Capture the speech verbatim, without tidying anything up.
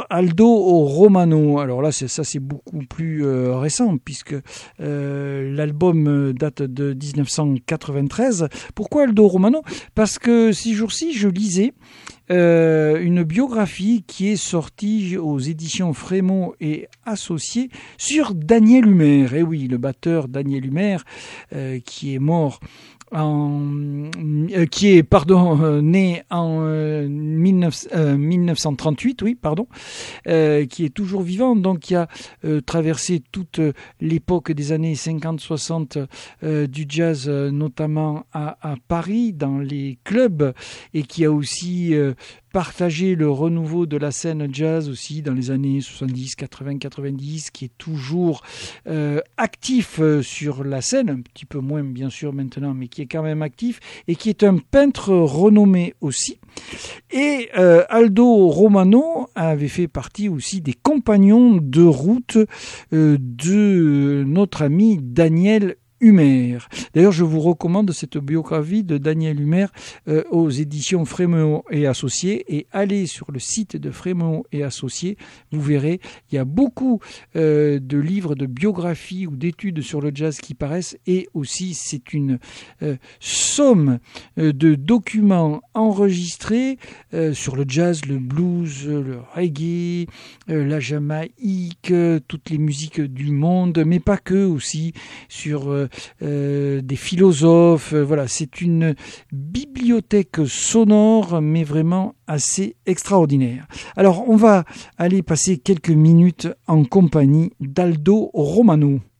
Aldo Romano. Alors là, c'est, ça c'est beaucoup plus euh, récent puisque euh, l'album date de dix-neuf cent quatre-vingt-treize. Pourquoi Aldo Romano ? Parce que ces jours-ci, je lisais euh, une biographie qui est sortie aux éditions Frémaux et Associés sur Daniel Humer. Et oui, le batteur Daniel Humer euh, qui est mort En, euh, qui est pardon euh, né en euh, dix-neuf cent trente-huit, oui pardon, euh, qui est toujours vivant, donc qui a euh, traversé toute l'époque des années cinquante soixante euh, du jazz, euh, notamment à, à Paris dans les clubs, et qui a aussi euh, partagé le renouveau de la scène jazz aussi dans les années soixante-dix, quatre-vingts, quatre-vingt-dix, qui est toujours euh, actif euh, sur la scène, un petit peu moins bien sûr maintenant, mais qui est quand même actif, et qui est un peintre renommé aussi. Et euh, Aldo Romano avait fait partie aussi des compagnons de route euh, de notre ami Daniel Humer. D'ailleurs, je vous recommande cette biographie de Daniel Humer euh, aux éditions Frémaux et Associés, et allez sur le site de Frémaux et Associés, vous verrez, il y a beaucoup euh, de livres de biographies ou d'études sur le jazz qui paraissent, et aussi c'est une euh, somme euh, de documents enregistrés euh, sur le jazz, le blues, le reggae, euh, la Jamaïque, euh, toutes les musiques du monde, mais pas que, aussi sur euh, Euh, des philosophes. Euh, voilà, c'est une bibliothèque sonore, mais vraiment assez extraordinaire. Alors, on va aller passer quelques minutes en compagnie d'Aldo Romano.